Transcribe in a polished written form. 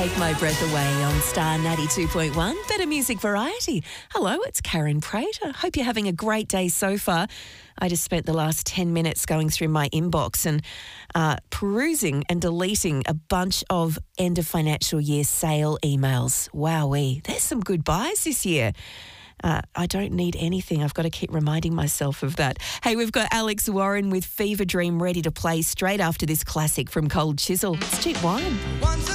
Take My Breath Away on Star 92.1, Better Music Variety. Hello, it's Karen Prater. Hope you're having a great day so far. I just spent the last 10 minutes going through my inbox and perusing and deleting a bunch of end of financial year sale emails. Wowee, there's some good buys this year. I don't need anything. I've got to keep reminding myself of that. Hey, we've got Alex Warren with Fever Dream ready to play straight after this classic from Cold Chisel. It's cheap wine.